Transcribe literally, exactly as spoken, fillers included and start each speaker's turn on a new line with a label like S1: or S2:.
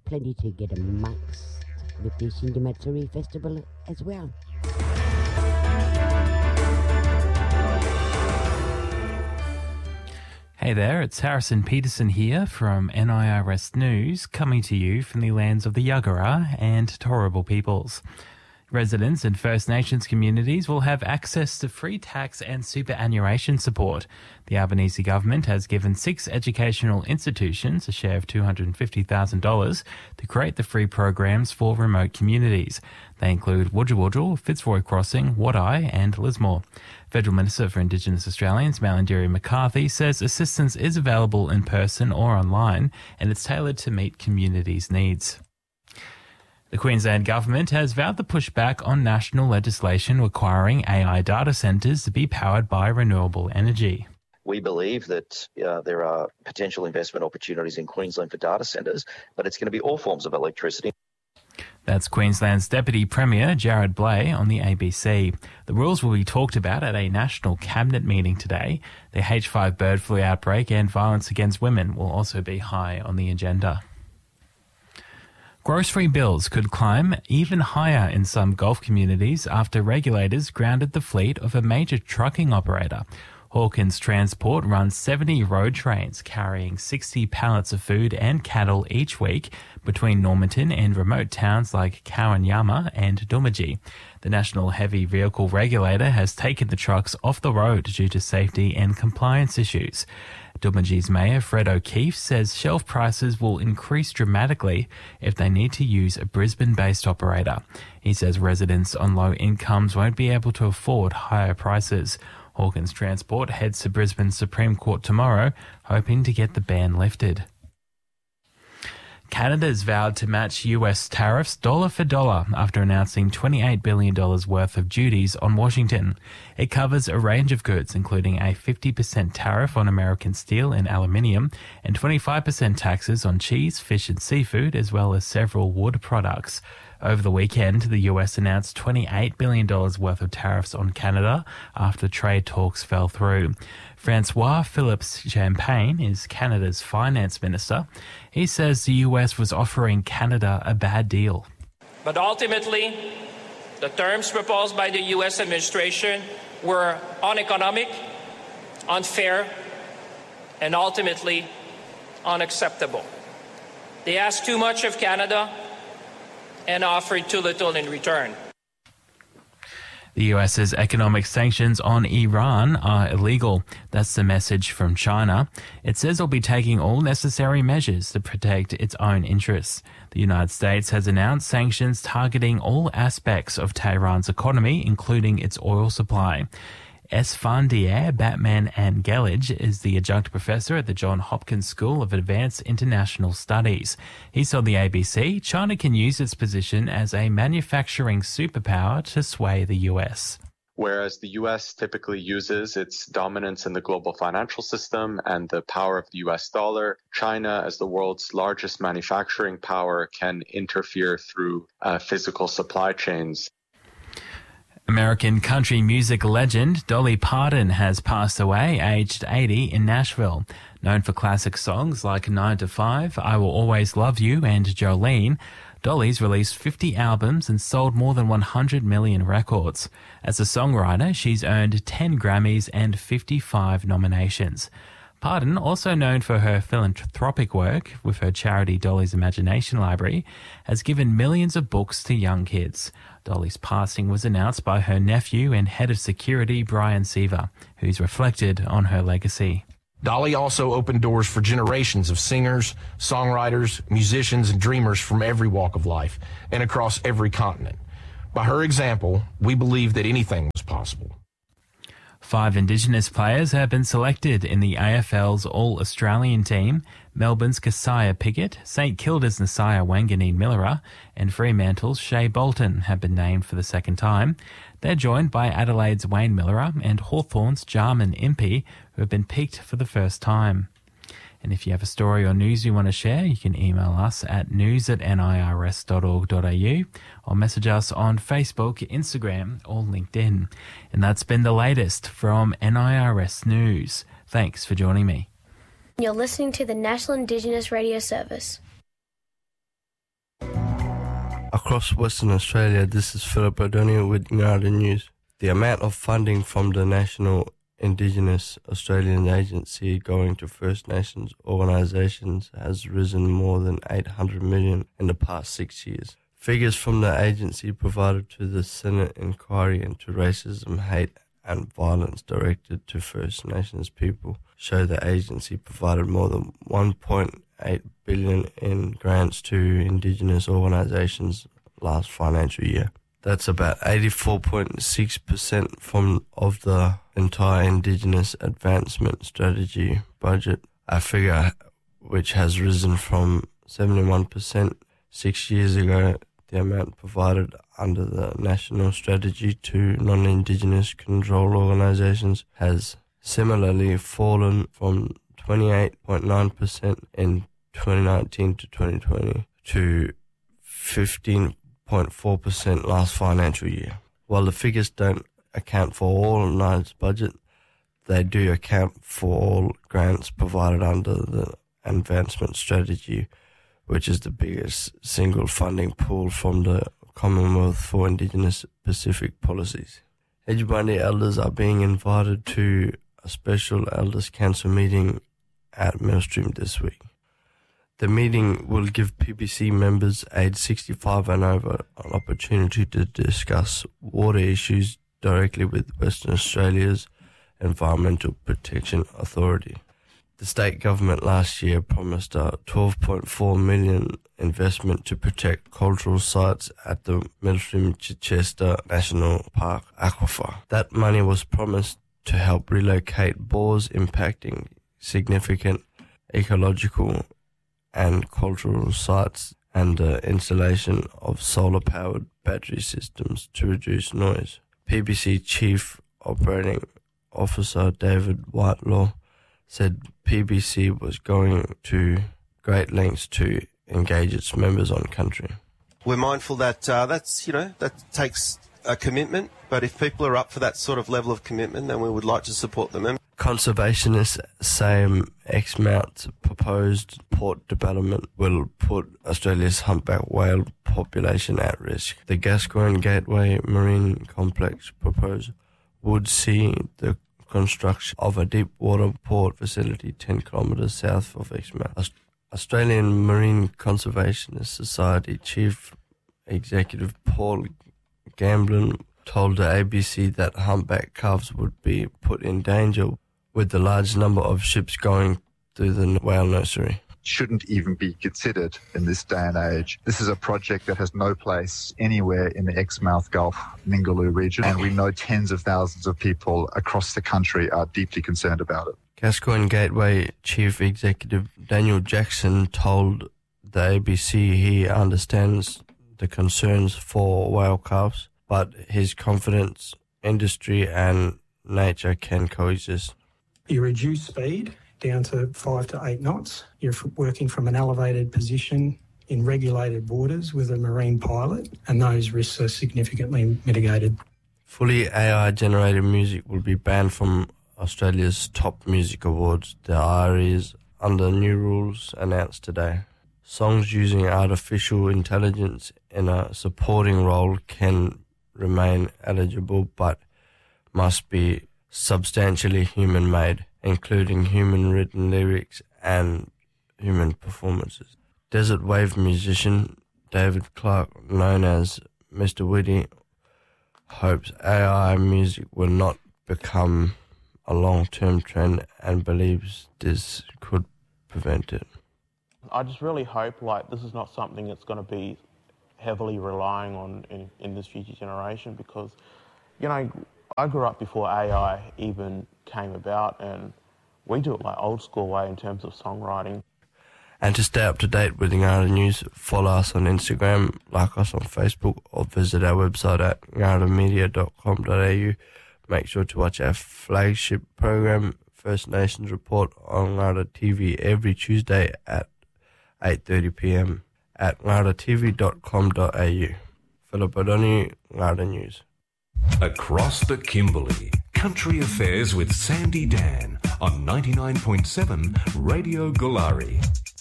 S1: plenty to get amongst with the Shinge Matsuri Festival as well.
S2: Hey there, it's Harrison Peterson here from N I R S News, coming to you from the lands of the Yagara and Turrbal peoples. Residents and First Nations communities will have access to free tax and superannuation support. The Albanese government has given six educational institutions a share of two hundred fifty thousand dollars to create the free programs for remote communities. They include Wujal Wujal, Fitzroy Crossing, Wadeye and Lismore. Federal Minister for Indigenous Australians, Malarndirri McCarthy, says assistance is available in person or online and it's tailored to meet communities' needs. The Queensland Government has vowed to push back on national legislation requiring A I data centres to be powered by renewable energy.
S3: We believe that uh, there are potential investment opportunities in Queensland for data centres, but it's going to be all forms of electricity.
S2: That's Queensland's Deputy Premier, Jared Blay, on the A B C. The rules will be talked about at a national cabinet meeting today. The H five bird flu outbreak and violence against women will also be high on the agenda. Grocery bills could climb even higher in some Gulf communities after regulators grounded the fleet of a major trucking operator. Hawkins Transport runs seventy road trains carrying sixty pallets of food and cattle each week between Normanton and remote towns like Kawanyama and Doomadgee. The National Heavy Vehicle Regulator has taken the trucks off the road due to safety and compliance issues. Doomadgee's Mayor Fred O'Keefe says shelf prices will increase dramatically if they need to use a Brisbane-based operator. He says residents on low incomes won't be able to afford higher prices. Hawkins Transport heads to Brisbane Supreme Court tomorrow, hoping to get the ban lifted. Canada's vowed to match U S tariffs dollar for dollar after announcing twenty-eight billion dollars worth of duties on Washington. It covers a range of goods, including a fifty percent tariff on American steel and aluminium and twenty-five percent taxes on cheese, fish and seafood, as well as several wood products. Over the weekend, the U S announced twenty-eight billion dollars worth of tariffs on Canada after trade talks fell through. Francois Philippe Champagne is Canada's finance minister. He says the U S was offering Canada a bad deal.
S4: But ultimately, the terms proposed by the U S administration were uneconomic, unfair, and ultimately unacceptable. They asked too much of Canada and offered too little in return.
S2: The US's economic sanctions on Iran are illegal. That's the message from China. It says it'll be taking all necessary measures to protect its own interests. The United States has announced sanctions targeting all aspects of Tehran's economy, including its oil supply. Esfandiar Batman Angelij is the adjunct professor at the Johns Hopkins School of Advanced International Studies. He told the A B C China can use its position as a manufacturing superpower to sway the U S.
S5: Whereas the U S typically uses its dominance in the global financial system and the power of the U S dollar, China, as the world's largest manufacturing power, can interfere through uh, physical supply chains.
S2: American country music legend Dolly Parton has passed away, aged eighty, in Nashville. Known for classic songs like nine to five, I Will Always Love You and Jolene, Dolly's released fifty albums and sold more than one hundred million records. As a songwriter, she's earned ten Grammys and fifty-five nominations. Parton, also known for her philanthropic work with her charity Dolly's Imagination Library, has given millions of books to young kids. Dolly's passing was announced by her nephew and head of security, Brian Seaver, who's reflected on her legacy.
S6: Dolly also opened doors for generations of singers, songwriters, musicians, and dreamers from every walk of life and across every continent. By her example, we believe that anything was possible.
S2: Five Indigenous players have been selected in the A F L's All-Australian team. Melbourne's Keziah Piggott, St Kilda's Nasiah Wanganeen Millera, and Fremantle's Shea Bolton have been named for the second time. They're joined by Adelaide's Wayne Millera and Hawthorn's Jarman Impey, who have been picked for the first time. And if you have a story or news you want to share, you can email us at news at nirs dot org dot a u or message us on Facebook, Instagram, or LinkedIn. And that's been the latest from N I R S News. Thanks for joining me.
S7: You're listening to the National Indigenous Radio Service. Across Western Australia, this is Philip O'Donnell with Ngada News. The amount of funding from the National Indigenous Australian Agency going to First Nations organisations has risen more than eight hundred million dollars in the past six years. Figures from the agency provided to the Senate inquiry into racism, hate and violence directed to First Nations people show the agency provided more than one point eight billion dollars in grants to Indigenous organisations last financial year. That's about eighty-four point six percent from of the entire Indigenous Advancement Strategy budget, a figure which has risen from seventy-one percent six years ago. The amount provided under the National Strategy to non-Indigenous control organisations has similarly fallen from twenty-eight point nine percent in twenty nineteen to twenty twenty to fifteen point four percent last financial year. While the figures don't account for all N I A's budget, they do account for all grants provided under the Advancement Strategy, which is the biggest single funding pool from the Commonwealth for Indigenous Pacific policies. Edgebundi elders are being invited to a special Elders Council meeting at Millstream this week. The meeting will give P B C members aged sixty-five and over an opportunity to discuss water issues directly with Western Australia's Environmental Protection Authority. The state government last year promised a twelve point four million dollars investment to protect cultural sites at the Millstream Chichester National Park aquifer. That money was promised to help relocate bores impacting significant ecological and cultural sites and the installation of solar-powered battery systems to reduce noise. P B C Chief Operating Officer David Whitelaw said P B C was going to great lengths to engage its members on country.
S8: We're mindful that uh, that's, you know, that takes a commitment, but if people are up for that sort of level of commitment, then we would like to support them.
S7: Conservationists say Exmouth's proposed port development will put Australia's humpback whale population at risk. The Gascoyne Gateway Marine Complex proposal would see the construction of a deep water port facility ten kilometres south of Exmouth. Australian Marine Conservationist Society Chief Executive Paul Gamblin told the A B C that humpback calves would be put in danger with the large number of ships going through the whale nursery.
S9: Shouldn't even be considered in this day and age. This is a project that has no place anywhere in the Exmouth Gulf Ningaloo region, and we know tens of thousands of people across the country are deeply concerned about it.
S7: Gascoyne Gateway Chief Executive Daniel Jackson told the A B C he understands the concerns for whale calves, but his confidence, industry and nature can coexist.
S10: You reduce speed down to five to eight knots. You're working from an elevated position in regulated waters with a marine pilot, and those risks are significantly mitigated.
S7: Fully A I-generated music will be banned from Australia's top music awards. The I R A is under new rules announced today. Songs using artificial intelligence in a supporting role can remain eligible but must be substantially human-made, including human-written lyrics and human performances. Desert Wave musician David Clark, known as Mister Witty, hopes A I music will not become a long-term trend and believes this could prevent it.
S11: I just really hope like this is not something that's going to be heavily relying on in, in this future generation, because, you know, I grew up before A I even came about, and we do it like old school way in terms of songwriting.
S7: And to stay up to date with Ngada News, follow us on Instagram, like us on Facebook, or visit our website at ngada media dot com dot a u. Make sure to watch our flagship program, First Nations Report, on Ngada T V every Tuesday at eight thirty p m at ngada t v dot com dot a u. Philip O'Donnell, Ngada News.
S12: Across the Kimberley, Country Affairs with Sandy Dan on ninety-nine point seven Radio Galari.